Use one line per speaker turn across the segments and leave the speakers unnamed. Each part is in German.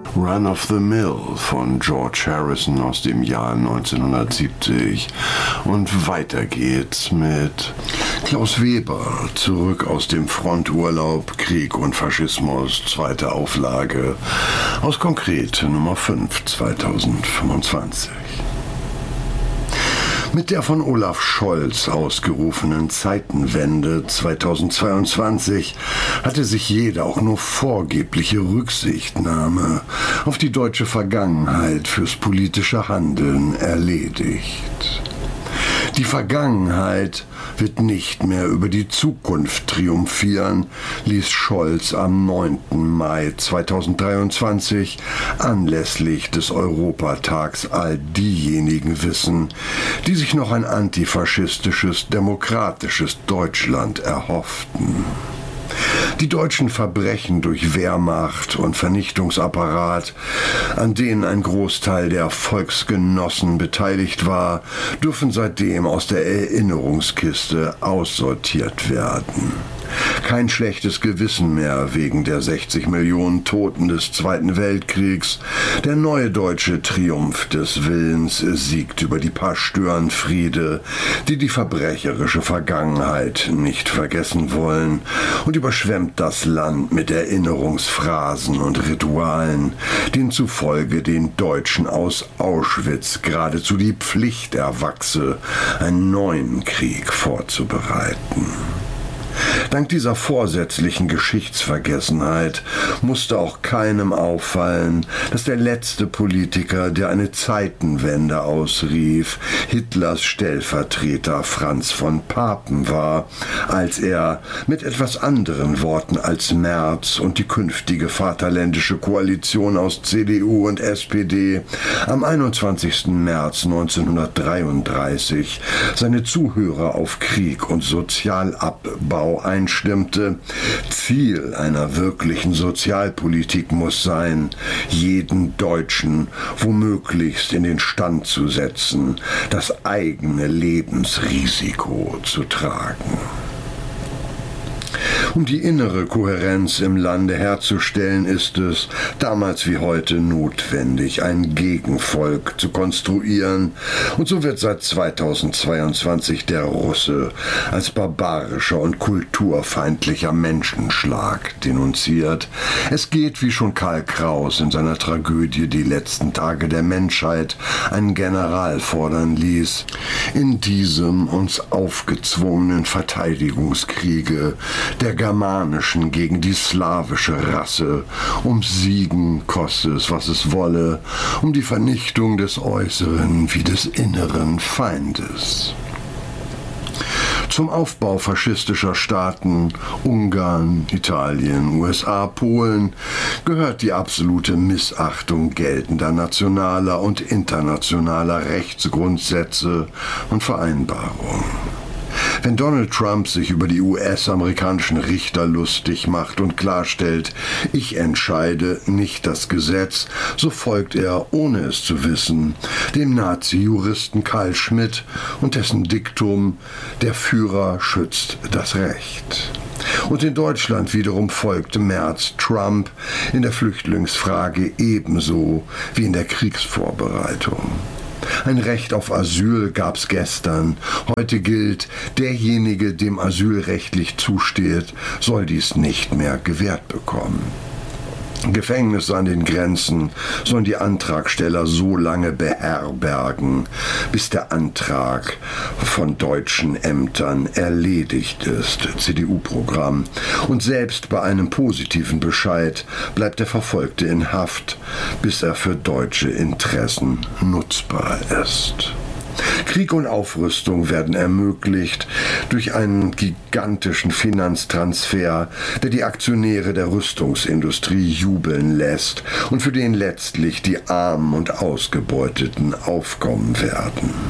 Run of the Mill von George Harrison aus dem Jahr 1970. Und weiter geht's mit Klaus Weber, zurück aus dem Fronturlaub, Krieg und Faschismus, zweite Auflage, aus Konkret Nummer 5, 2025. Mit der von Olaf Scholz ausgerufenen Zeitenwende 2022 hatte sich jede auch nur vorgebliche Rücksichtnahme auf die deutsche Vergangenheit fürs politische Handeln erledigt. Die Vergangenheit wird nicht mehr über die Zukunft triumphieren, ließ Scholz am 9. Mai 2023 anlässlich des Europatags all diejenigen wissen, die sich noch ein antifaschistisches, demokratisches Deutschland erhofften. Die deutschen Verbrechen durch Wehrmacht und Vernichtungsapparat, an denen ein Großteil der Volksgenossen beteiligt war, dürfen seitdem aus der Erinnerungskiste aussortiert werden. Kein schlechtes Gewissen mehr wegen der 60 Millionen Toten des Zweiten Weltkriegs. Der neue deutsche Triumph des Willens siegt über die paar Störenfriede, die die verbrecherische Vergangenheit nicht vergessen wollen, und überschwemmt das Land mit Erinnerungsphrasen und Ritualen, denen zufolge den Deutschen aus Auschwitz geradezu die Pflicht erwachse, einen neuen Krieg vorzubereiten. Dank dieser vorsätzlichen Geschichtsvergessenheit musste auch keinem auffallen, dass der letzte Politiker, der eine Zeitenwende ausrief, Hitlers Stellvertreter Franz von Papen war, als er mit etwas anderen Worten als Merz und die künftige vaterländische Koalition aus CDU und SPD am 21. März 1933 seine Zuhörer auf Krieg und Sozialabbau einstimmte. Ziel einer wirklichen Sozialpolitik muss sein, jeden Deutschen womöglichst in den Stand zu setzen, das eigene Lebensrisiko zu tragen. Um die innere Kohärenz im Lande herzustellen, ist es, damals wie heute, notwendig, ein Gegenvolk zu konstruieren. Und so wird seit 2022 der Russe als barbarischer und kulturfeindlicher Menschenschlag denunziert. Es geht, wie schon Karl Kraus in seiner Tragödie Die letzten Tage der Menschheit einen General fordern ließ, in diesem uns aufgezwungenen Verteidigungskriege der Germanischen gegen die slawische Rasse, siegen, koste es, was es wolle, die Vernichtung des äußeren wie des inneren Feindes. Zum Aufbau faschistischer Staaten, Ungarn, Italien, USA, Polen, gehört die absolute Missachtung geltender nationaler und internationaler Rechtsgrundsätze und Vereinbarungen. Wenn Donald Trump sich über die US-amerikanischen Richter lustig macht und klarstellt, ich entscheide, nicht das Gesetz, so folgt er, ohne es zu wissen, dem Nazi-Juristen Carl Schmitt und dessen Diktum, der Führer schützt das Recht. Und in Deutschland wiederum folgt Merz Trump in der Flüchtlingsfrage ebenso wie in der Kriegsvorbereitung. Ein Recht auf Asyl gab's gestern. Heute gilt, derjenige, dem asylrechtlich zusteht, soll dies nicht mehr gewährt bekommen. Gefängnisse an den Grenzen sollen die Antragsteller so lange beherbergen, bis der Antrag von deutschen Ämtern erledigt ist, CDU-Programm. Und selbst bei einem positiven Bescheid bleibt der Verfolgte in Haft, bis er für deutsche Interessen nutzbar ist. Krieg und Aufrüstung werden ermöglicht durch einen gigantischen Finanztransfer, der die Aktionäre der Rüstungsindustrie jubeln lässt und für den letztlich die Armen und Ausgebeuteten aufkommen werden.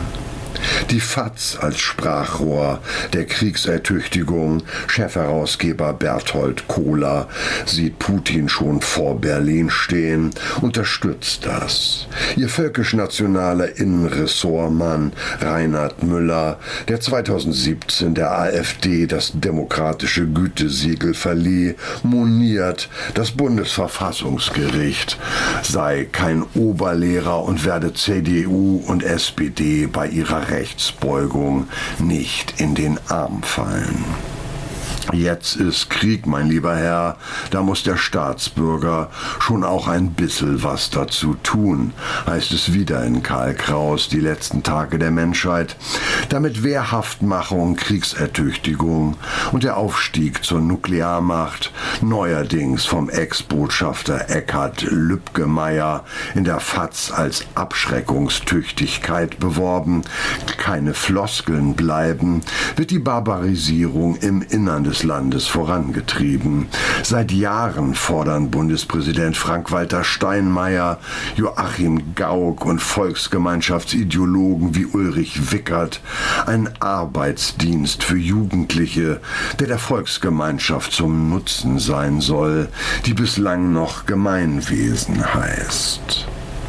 Die FAZ als Sprachrohr der Kriegsertüchtigung, Chefherausgeber Berthold Kohler, sieht Putin schon vor Berlin stehen, unterstützt das. Ihr völkisch-nationaler Innenressortmann Reinhard Müller, der 2017 der AfD das demokratische Gütesiegel verlieh, moniert, das Bundesverfassungsgericht sei kein Oberlehrer und werde CDU und SPD bei ihrer Rechtsbeugung nicht in den Arm fallen. Jetzt ist Krieg, mein lieber Herr, da muss der Staatsbürger schon auch ein bisschen was dazu tun, heißt es wieder in Karl Kraus, Die letzten Tage der Menschheit, damit Wehrhaftmachung, Kriegsertüchtigung und der Aufstieg zur Nuklearmacht, neuerdings vom Ex-Botschafter Eckhard Lübgemeyer in der FAZ als Abschreckungstüchtigkeit beworben, keine Floskeln bleiben, wird die Barbarisierung im Innern des Landes vorangetrieben. Seit Jahren fordern Bundespräsident Frank-Walter Steinmeier, Joachim Gauck und Volksgemeinschaftsideologen wie Ulrich Wickert einen Arbeitsdienst für Jugendliche, der Volksgemeinschaft zum Nutzen sein soll, die bislang noch Gemeinwesen heißt.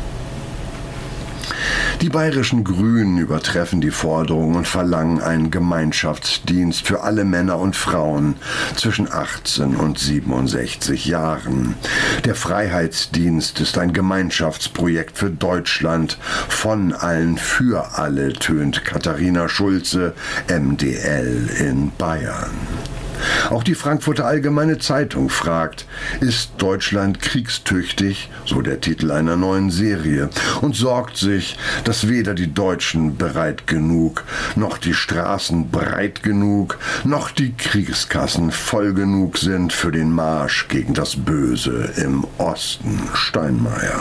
Die bayerischen Grünen übertreffen die Forderung und verlangen einen Gemeinschaftsdienst für alle Männer und Frauen zwischen 18 und 67 Jahren. Der Freiheitsdienst ist ein Gemeinschaftsprojekt für Deutschland, von allen für alle, tönt Katharina Schulze, MDL in Bayern. Auch die Frankfurter Allgemeine Zeitung fragt, ist Deutschland kriegstüchtig, so der Titel einer neuen Serie, und sorgt sich, dass weder die Deutschen bereit genug, noch die Straßen breit genug, noch die Kriegskassen voll genug sind für den Marsch gegen das Böse im Osten. Steinmeier.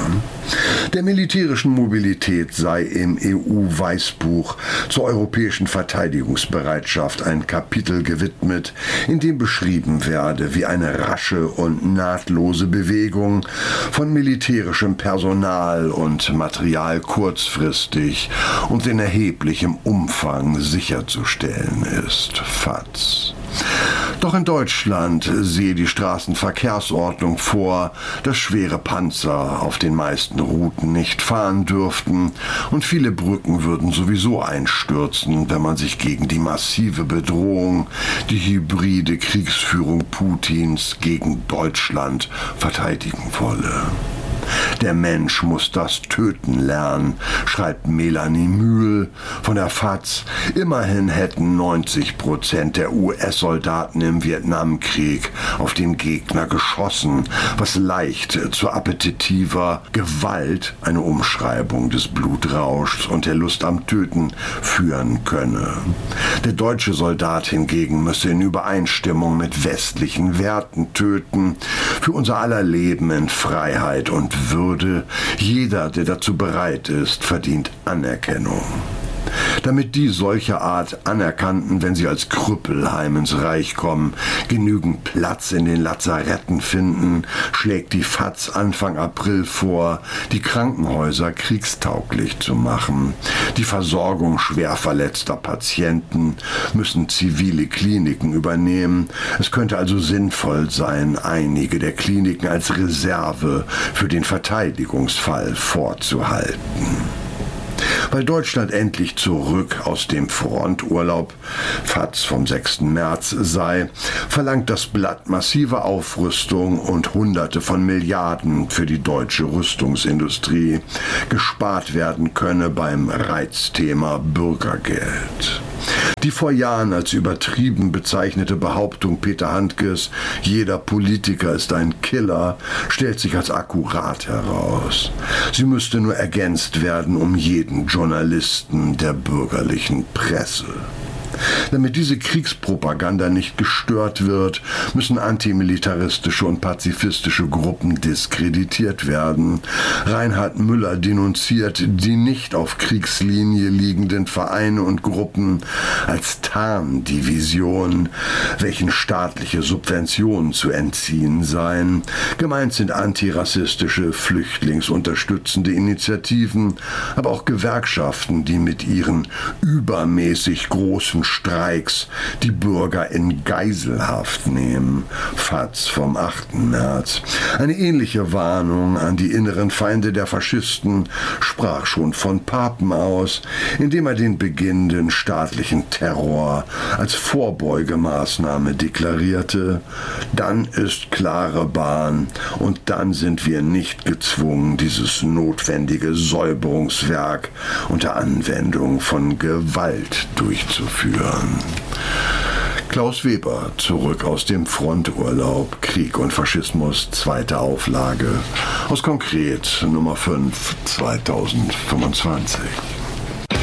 Der militärischen Mobilität sei im EU-Weißbuch zur europäischen Verteidigungsbereitschaft ein Kapitel gewidmet, in dem beschrieben werde, wie eine rasche und nahtlose Bewegung von militärischem Personal und Material kurzfristig und in erheblichem Umfang sicherzustellen ist. FAZ. Doch in Deutschland sehe die Straßenverkehrsordnung vor, dass schwere Panzer auf den meisten Routen nicht fahren dürften und viele Brücken würden sowieso einstürzen, wenn man sich gegen die massive Bedrohung, die hybride Kriegsführung Putins gegen Deutschland verteidigen wolle. Der Mensch muss das Töten lernen, schreibt Melanie Mühl von der FAZ. Immerhin hätten 90% der US-Soldaten im Vietnamkrieg auf den Gegner geschossen, was leicht zu appetitiver Gewalt, eine Umschreibung des Blutrauschs und der Lust am Töten, führen könne. Der deutsche Soldat hingegen müsse in Übereinstimmung mit westlichen Werten töten, für unser aller Leben in Freiheit und Würde. Jeder, der dazu bereit ist, verdient Anerkennung. Damit die solcher Art Anerkannten, wenn sie als Krüppel heim ins Reich kommen, genügend Platz in den Lazaretten finden, schlägt die FAZ Anfang April vor, die Krankenhäuser kriegstauglich zu machen. Die Versorgung schwer verletzter Patienten müssen zivile Kliniken übernehmen. Es könnte also sinnvoll sein, einige der Kliniken als Reserve für den Verteidigungsfall vorzuhalten. Weil Deutschland endlich zurück aus dem Fronturlaub, FAZ vom 6. März, sei, verlangt das Blatt massive Aufrüstung und Hunderte von Milliarden für die deutsche Rüstungsindustrie. Gespart werden könne beim Reizthema Bürgergeld. Die vor Jahren als übertrieben bezeichnete Behauptung Peter Handkes, jeder Politiker ist ein Killer, stellt sich als akkurat heraus. Sie müsste nur ergänzt werden um jeden Journalisten der bürgerlichen Presse. Damit diese Kriegspropaganda nicht gestört wird, müssen antimilitaristische und pazifistische Gruppen diskreditiert werden. Reinhard Müller denunziert die nicht auf Kriegslinie liegenden Vereine und Gruppen als Tarndivision, welchen staatliche Subventionen zu entziehen seien. Gemeint sind antirassistische, flüchtlingsunterstützende Initiativen, aber auch Gewerkschaften, die mit ihren übermäßig großen Streiks die Bürger in Geiselhaft nehmen. FAZ vom 8. März. Eine ähnliche Warnung an die inneren Feinde der Faschisten sprach schon von Papen aus, indem er den beginnenden staatlichen Terror als Vorbeugemaßnahme deklarierte. Dann ist klare Bahn und dann sind wir nicht gezwungen, dieses notwendige Säuberungswerk unter Anwendung von Gewalt durchzuführen. Klaus Weber, zurück aus dem Fronturlaub, Krieg und Faschismus, 2. Auflage, aus Konkret Nummer 5, 2025.